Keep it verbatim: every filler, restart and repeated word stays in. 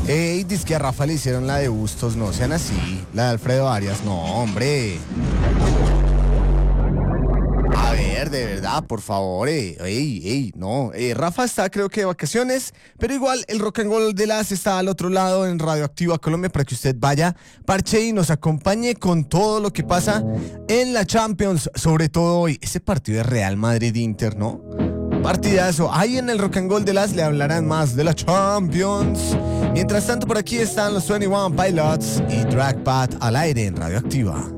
Ey, dice que a Rafa le hicieron la de Bustos, no sean así. La de Alfredo Arias, no, hombre. A ver, de verdad, por favor, eh. Ey, ey, no. Eh, Rafa está, creo que de vacaciones, pero igual el Rock and Roll de las está al otro lado en Radioactiva Colombia para que usted vaya, parche y nos acompañe con todo lo que pasa en la Champions, sobre todo hoy. Ese partido de Real Madrid-Inter, ¿no? Partidazo. Ahí en el Rock and Roll de las le hablarán más de la Champions. Mientras tanto, por aquí están los veintiuno Pilots y Dragpad al aire en Radioactiva.